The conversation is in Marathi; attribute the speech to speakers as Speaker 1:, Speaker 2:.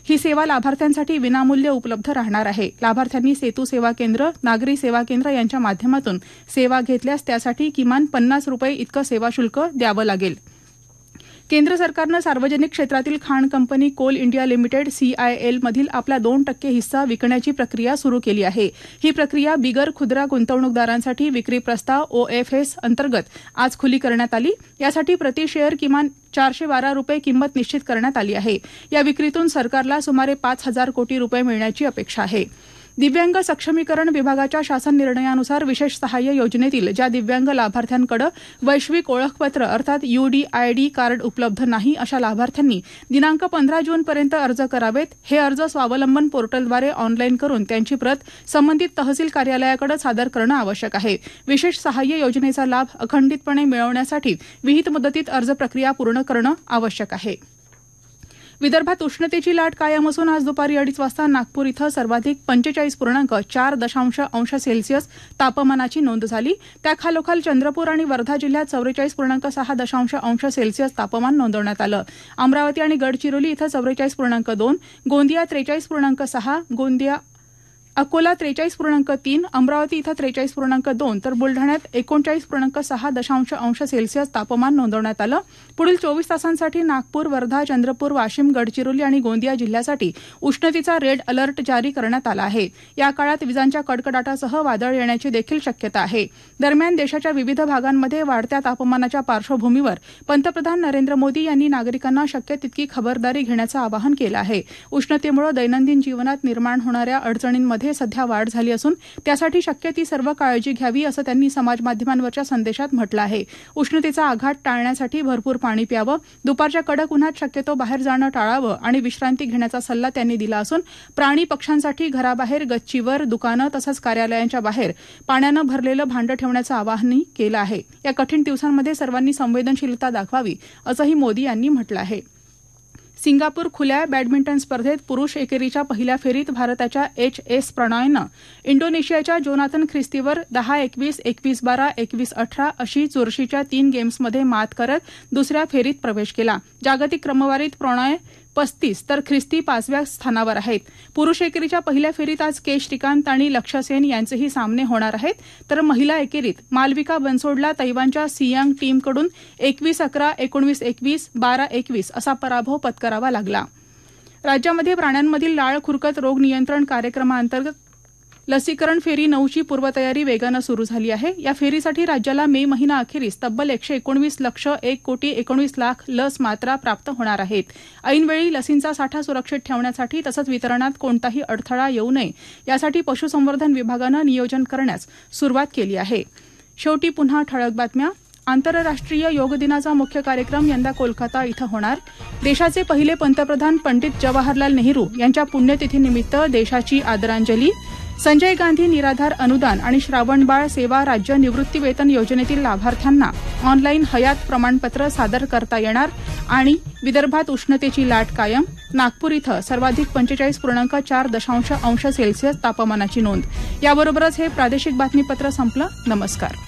Speaker 1: ही सेवा लाभार्थ्यांसाठी विनामूल्य उपलब्ध राहणार आहे. लाभार्थ्यांनी सेतू सेवा केंद्र, नागरी सेवा केंद्र यांच्या माध्यमातून सेवा घेतल्यास त्यासाठी किमान 50 रुपये इतकं सेवा शुल्क द्यावं लागेल. केंद्र सरकारनं सार्वजनिक क्षेत्रातील खाण company Coal India limited CIL मधील आपला 2% हिस्सा विकण्याची प्रक्रिया सुरू केली आहे. ही प्रक्रिया बिगर खुदरा गुंतवणूकदारांसाठी विक्री प्रस्ताव OFS अंतर्गत आज खुली करण्यात आली. यासाठी प्रति शेअर किमान 412 रुपये किंमत निश्चित करण्यात आली आहे. या विक्रीतून सरकारला सुमारे 5,000 कोटी रुपये मिळण्याची अपेक्षा आहे. दिव्यांग सक्षमीकरण विभागाच्या शासन निर्णयानुसार विशेष सहाय्य योजनेतील ज्या दिव्यांग लाभार्थ्यांकडे वैश्विक ओळखपत्र अर्थात UDID कार्ड उपलब्ध नाही अशा लाभार्थ्यांनी दिनांक 15 जूनपर्यंत अर्ज करावेत. हे अर्ज स्वावलंबन पोर्टलद्वारे ऑनलाईन करून त्यांची प्रत संबंधित तहसील कार्यालयाकडे सादर करणं आवश्यक आहे. विशेष सहाय्य योजनेचा लाभ अखंडितपणे मिळवण्यासाठी विहित मुदतीत अर्ज प्रक्रिया पूर्ण करणं आवश्यक आहे. विदर्भात उष्णतेची लाट कायम असून आज दुपारी 2:30 वाजता नागपूर इथं सर्वाधिक 45.4 अंश सेल्सिअस तापमानाची नोंद झाली. त्याखालोखाल चंद्रपूर आणि वर्धा जिल्ह्यात 44.6 अंश सेल्सिअस तापमान नोंदवण्यात आलं. अमरावती आणि गडचिरोली इथं 44.2, गोंदिया 43.6, अकोला 43.3, अमरावती इथं 43.2 तर बुलढाण्यात 39.6 अंश सेल्सिअस तापमान नोंदवण्यात आलं. पुढील 24 तासांसाठी नागपूर, वर्धा, चंद्रपूर, वाशिम, गडचिरोली आणि गोंदिया जिल्ह्यासाठी उष्णतेचा रेड अलर्ट जारी करण्यात आला आहे. या काळात विजांच्या कडकडाटासह वादळ येण्याची देखील शक्यता आहे. दरम्यान देशाच्या विविध भागांमध्ये वाढत्या तापमानाच्या पार्श्वभूमीवर पंतप्रधान नरेंद्र मोदी यांनी नागरिकांना शक्य तितकी खबरदारी घेण्याचं आवाहन केलं आहे. उष्णतेमुळे दैनंदिन जीवनात निर्माण होणाऱ्या अडचणींमध्ये सध्या वाढ झाली असून त्यासाठी शक्य ती सर्व काळजी घ्यावी असं त्यांनी समाजमाध्यमांवरच्या संदेशात म्हटलं आहे. उष्णतेचा आघात टाळण्यासाठी भरपूर पाणी प्यावं, दुपारच्या कडक उन्हात शक्यतो बाहेर जाणं टाळावं आणि विश्रांती घेण्याचा सल्ला त्यांनी दिला असून प्राणी पक्ष्यांसाठी घराबाहेर, गच्चीवर, दुकानं तसंच कार्यालयांच्या बाहेर पाण्यानं भरलेलं भांडं ठेवण्याचं आवाहनही केलं आहे. या कठीण दिवसांमध्ये सर्वांनी संवेदनशीलता दाखवावी असंही मोदी यांनी म्हटलं आहे. सिंगापूर खुल्या बॅडमिंटन स्पर्धेत पुरुष एकेरीच्या पहिल्या फेरीत भारताच्या HS प्रणॉयनं इंडोनेशियाच्या जोनाथन ख्रिस्तीवर 10-21, 21-12, 21-18 अशी चुरशीच्या 3 गेम्समध्ये मात करत दुसऱ्या फेरीत प्रवेश केला. जागतिक क्रमवारीत प्रणॉय 35 तर ख्रिस्ती 5व्या स्थानावर आहेत. पुरुष एकेरीच्या पहिल्या फेरीत आज के श्रीकांत आणि लक्ष्य सेन यांचेही सामने होणार आहेत. तर महिला एकेरीत मालविका बनसोडला तैवानच्या सियांग टीमकडून 21-11, 19-21, 12-21 असा पराभव पत्करावा लागला. राज्यामध्ये प्राण्यांमधील लाळ खुरकत रोग नियंत्रण कार्यक्रमाअंतर्गत लसीकरण फेरी 9ची पूर्वतयारी वेगानं सुरू झाली आहे. या फेरीसाठी राज्याला मे महिना अखेरीस तब्बल 119,01,19,00,000 लस मात्रा प्राप्त होणार आहेत. ऐनवेळी लसींचा साठा सुरक्षित ठेवण्यासाठी तसंच वितरणात कोणताही अडथळा येऊ नये यासाठी पशुसंवर्धन विभागानं नियोजन करण्यास सुरुवात केली आहे. शेवटी पुन्हा ठळक बातम्या. आंतरराष्ट्रीय योग दिनाचा मुख्य कार्यक्रम यंदा कोलकाता इथं होणार. देशाचे पहिले पंतप्रधान पंडित जवाहरलाल नेहरू यांच्या पुण्यतिथीनिमित्त देशाची आदरांजली. संजय गांधी निराधार अनुदान आणि श्रावणबाळ सेवा राज्य निवृत्तीवेतन योजनेतील लाभार्थ्यांना ऑनलाईन हयात प्रमाणपत्र सादर करता येणार. आणि विदर्भात उष्णतेची लाट कायम. नागपूर इथं सर्वाधिक 45.4 अंश सेल्सिअस तापमानाची नोंद. याबरोबरच हे प्रादेशिक बातमीपत्र संपलं. नमस्कार.